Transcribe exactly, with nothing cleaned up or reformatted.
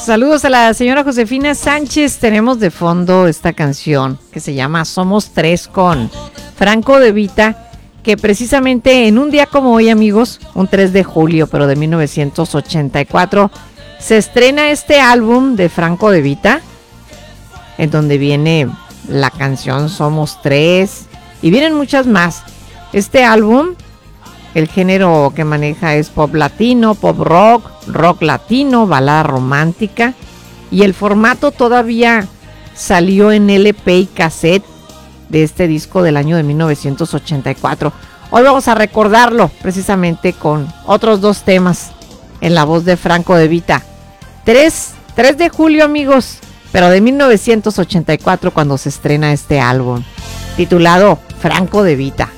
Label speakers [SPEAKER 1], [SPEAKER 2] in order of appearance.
[SPEAKER 1] Saludos a la señora Josefina Sánchez. Tenemos de fondo esta canción que se llama Somos Tres con Franco De Vita, que precisamente en un día como hoy, amigos, un tres de julio, pero de mil novecientos ochenta y cuatro, se estrena este álbum de Franco De Vita, en donde viene la canción Somos Tres y vienen muchas más. Este álbum, el género que maneja es pop latino, pop rock, rock latino, balada romántica, y el formato todavía salió en L P y cassette de este disco del año de mil novecientos ochenta y cuatro. Hoy vamos a recordarlo precisamente con otros dos temas en la voz de Franco De Vita. tres de julio, amigos, pero de mil novecientos ochenta y cuatro, cuando se estrena este álbum titulado Franco De Vita.